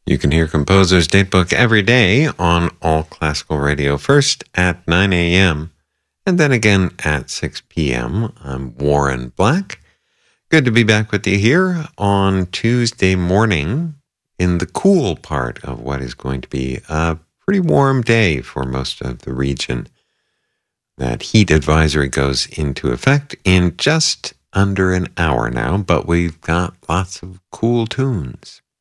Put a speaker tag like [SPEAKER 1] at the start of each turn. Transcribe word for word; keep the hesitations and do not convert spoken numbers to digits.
[SPEAKER 1] You can hear Composer's Datebook every day on All Classical Radio, first at nine a.m. and then again at six p.m. I'm Warren Black. Good to be back with you here on Tuesday morning in the cool part of what is going to be a pretty warm day for most of the region. That heat advisory goes into effect in just under an hour now, but we've got lots of cool tunes